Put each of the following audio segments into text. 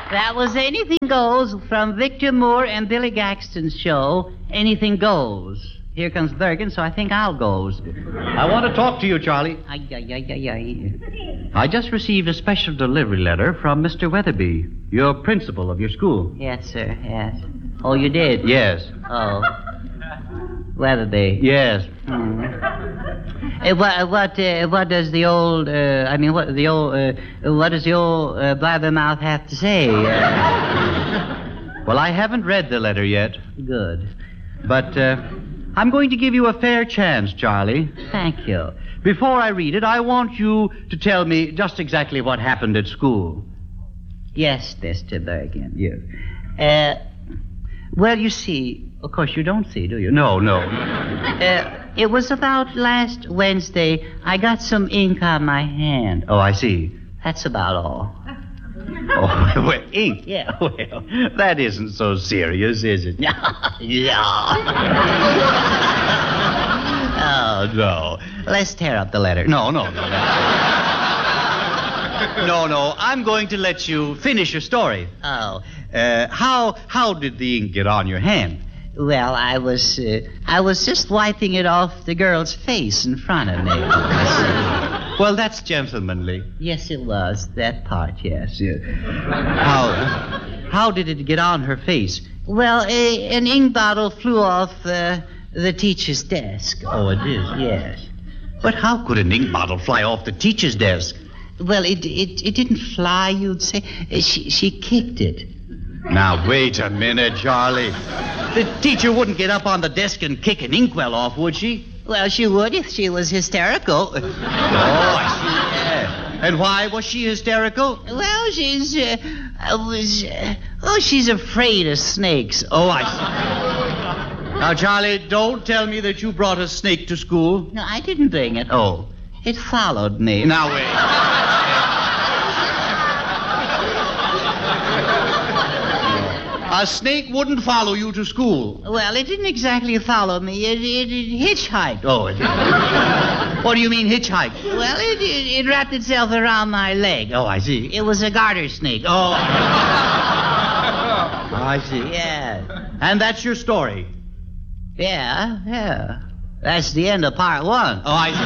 That was Anything Goes from Victor Moore and Billy Gaxton's show, Anything Goes. Here comes Bergen, so I think I'll go. I want to talk to you, Charlie. I just received a special delivery letter from Mr. Weatherby, your principal of your school. Yes, sir, yes. Oh, you did? Yes. Oh. Weatherby. Yes. What does the old, what does the old blabbermouth have to say? Well, I haven't read the letter yet. Good. But, I'm going to give you a fair chance, Charlie. Thank you. Before I read it, I want you to tell me just exactly what happened at school. Yes, Mr. Bergen. Yes. Well, you see, of course you don't see, do you? No. It was about last Wednesday. I got some ink on my hand. Oh, I see. That's about all. Oh, well, ink? Yeah. Well, that isn't so serious, is it? Yeah. Oh, no. Let's tear up the letter. No. No, I'm going to let you finish your story. Oh. How did the ink get on your hand? Well, I was just wiping it off the girl's face in front of me. Well, that's gentlemanly. Yes, it was. That part, yes. How did it get on her face? Well, an ink bottle flew off the teacher's desk. Oh, it did? Yes. But how could an ink bottle fly off the teacher's desk? Well, it didn't fly, you'd say. She kicked it. Now, wait a minute, Charlie. The teacher wouldn't get up on the desk and kick an inkwell off, would she? Well, she would if she was hysterical. Oh, I see. Yeah. And why was she hysterical? Well, she's afraid of snakes. Oh, I see. Now, Charlie, don't tell me that you brought a snake to school. No, I didn't bring it. Oh. It followed me. Now, wait. A snake wouldn't follow you to school. Well, it didn't exactly follow me. It hitchhiked. Oh, it did. What do you mean hitchhiked? Well, it wrapped itself around my leg. Oh, I see. It was a garter snake. Oh. I see. Yeah. And that's your story? Yeah. That's the end of part one. Oh, I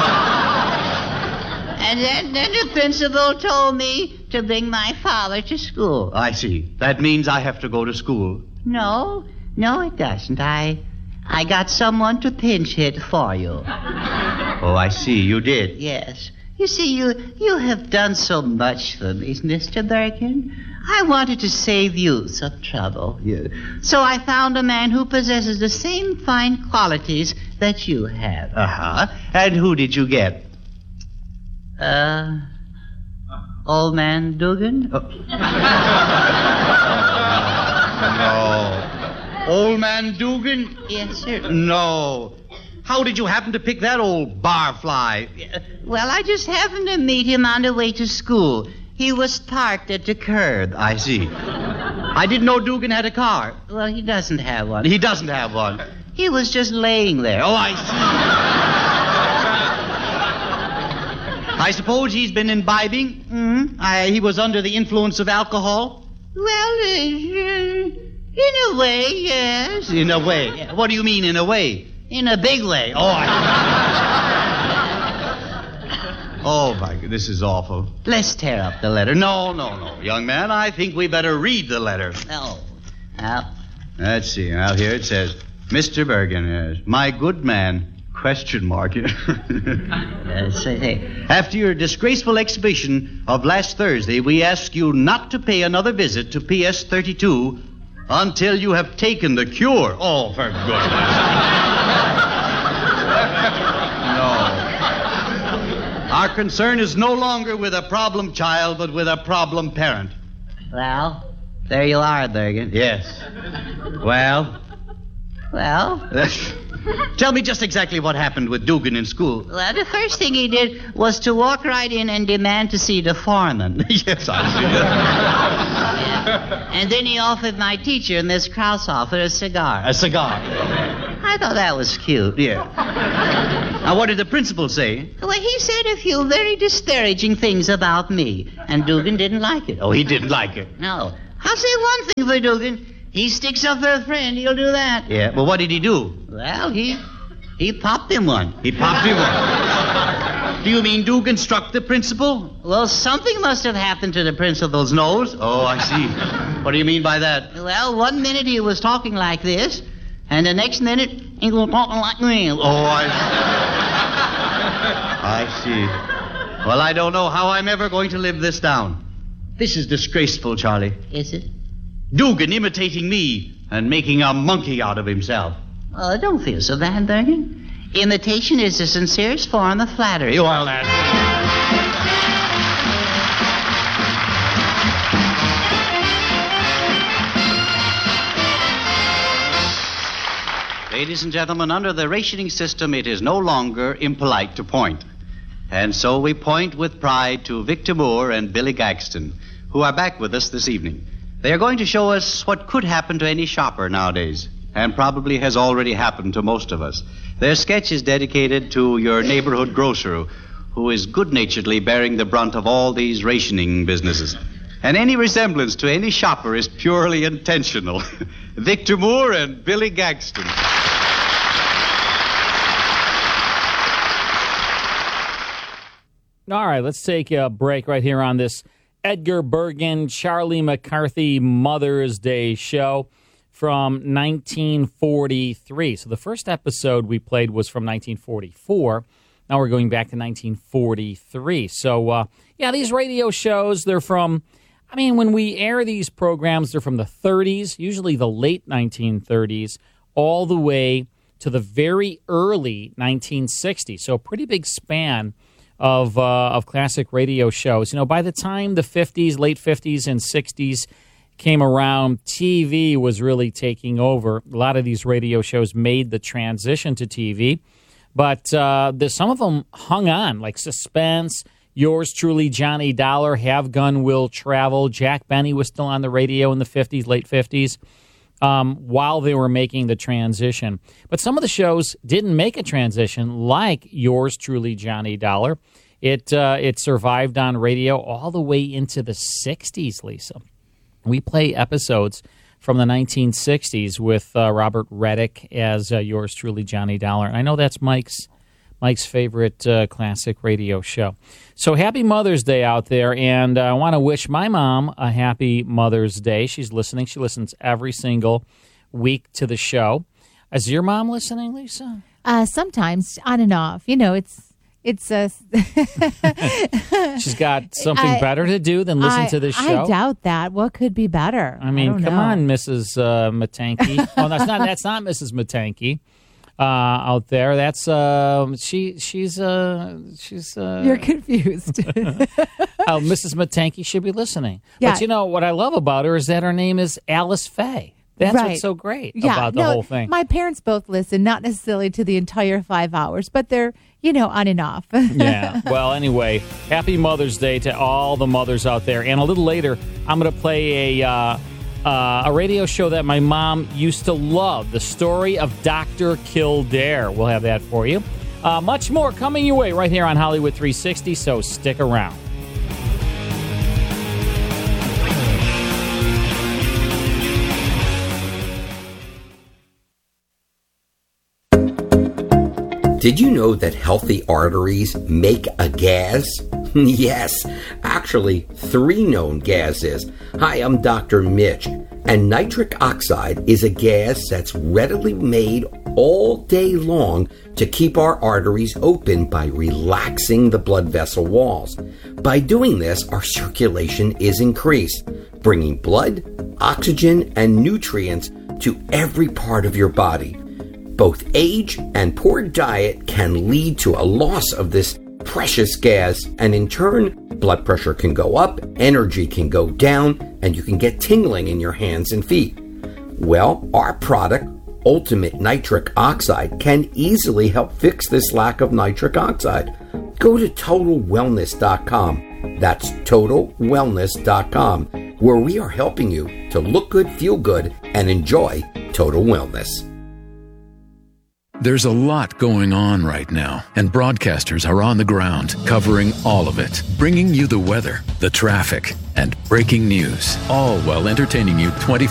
see. And then the principal told me to bring my father to school. I see. That means I have to go to school. No, it doesn't. I got someone to pinch hit for you. Oh, I see. You did? Yes. You see, you have done so much for me, Mr. Bergen. I wanted to save you some trouble. Yeah. So I found a man who possesses the same fine qualities that you have. Uh-huh. And who did you get? Old Man Dugan? Oh. No. Old Man Dugan? Yes, sir. No. How did you happen to pick that old barfly? Well, I just happened to meet him on the way to school. He was parked at the curb. I see. I didn't know Dugan had a car. Well, he doesn't have one. He doesn't have one. He was just laying there. Oh, I see. I suppose he's been imbibing? Mm-hmm. He was under the influence of alcohol? Well, in a way, yes. In a way? What do you mean, in a way? In a big way. Oh, Oh, my God, this is awful. Let's tear up the letter. No, young man. I think we better read the letter. No. Now. Let's see. Now, here it says, Mr. Bergen, my good man, question mark. After your disgraceful exhibition of last Thursday, we ask you not to pay another visit to PS 32 until you have taken the cure. Oh, for goodness sake. No. Our concern is no longer with a problem child, but with a problem parent. Well, there you are, Bergen. Yes. Well? Well? Tell me just exactly what happened with Dugan in school. Well, the first thing he did was to walk right in and demand to see the foreman. Yes, I see. And then he offered my teacher, Miss Krausshofer, a cigar. A cigar. I thought that was cute. Yeah. Now, what did the principal say? Well, he said a few very disparaging things about me, and Dugan didn't like it. Oh, he didn't like it. No. I'll say one thing for Dugan. He sticks up for a friend, he'll do that. Yeah, well, what did he do? Well, he popped him one. He popped him one. Do you mean Dugan struck the principal? Well, something must have happened to the principal's nose. Oh, I see. What do you mean by that? Well, one minute he was talking like this, and the next minute he was talking like me. Oh, I see. Well, I don't know how I'm ever going to live this down. This is disgraceful, Charlie. Is it? Dugan imitating me and making a monkey out of himself. Oh, don't feel so bad, Bergen. Imitation is the sincerest form of flattery. Well, that... Ladies and gentlemen, under the rationing system, it is no longer impolite to point. And so we point with pride to Victor Moore and Billy Gaxton, who are back with us this evening. They are going to show us what could happen to any shopper nowadays, and probably has already happened to most of us. Their sketch is dedicated to your neighborhood grocer, who is good-naturedly bearing the brunt of all these rationing businesses. And any resemblance to any shopper is purely intentional. Victor Moore and Billy Gaxton. All right, let's take a break right here on this Edgar Bergen, Charlie McCarthy Mother's Day show from 1943. So the first episode we played was from 1944. Now we're going back to 1943. So, these radio shows, they're from, when we air these programs, they're from the 30s, usually the late 1930s, all the way to the very early 1960s. So a pretty big span of classic radio shows. By the time the 50s, late 50s and 60s came around, TV was really taking over. A lot of these radio shows made the transition to TV, but some of them hung on, like Suspense, Yours Truly, Johnny Dollar, Have Gun, Will Travel. Jack Benny was still on the radio in the 50s, late 50s. While they were making the transition. But some of the shows didn't make a transition, like Yours Truly, Johnny Dollar. It survived on radio all the way into the 60s, Lisa. We play episodes from the 1960s with Robert Reddick as Yours Truly, Johnny Dollar. And I know that's Mike's favorite classic radio show. So happy Mother's Day out there, and I want to wish my mom a happy Mother's Day. She's listening. She listens every single week to the show. Is your mom listening, Lisa? Sometimes, on and off. It's She's got something better to do than listen to this show? I doubt that. What could be better? Come on, Mrs. Matanky. Oh, that's not Mrs. Matanky. Out there, that's she's You're confused. Mrs. Matanky should be listening. Yeah. But what I love about her is that her name is Alice Faye. That's what's so great about the whole thing. My parents both listen, not necessarily to the entire 5 hours, but they're on and off. Yeah. Well, anyway, happy Mother's Day to all the mothers out there. And a little later, I'm going to play a radio show that my mom used to love, the story of Dr. Kildare. We'll have that for you. Much more coming your way right here on Hollywood 360, so stick around. Did you know that healthy arteries make a gas? Yes, actually 3 known gases. Hi, I'm Dr. Mitch, and nitric oxide is a gas that's readily made all day long to keep our arteries open by relaxing the blood vessel walls. By doing this, our circulation is increased, bringing blood, oxygen, and nutrients to every part of your body. Both age and poor diet can lead to a loss of this precious gas, and in turn, blood pressure can go up, energy can go down, and you can get tingling in your hands and feet. Well, our product, Ultimate Nitric Oxide can easily help fix this lack of nitric oxide. Go to TotalWellness.com. That's TotalWellness.com, where we are helping you to look good, feel good, and enjoy total wellness. There's a lot going on right now, and broadcasters are on the ground covering all of it, bringing you the weather, the traffic, and breaking news, all while entertaining you 24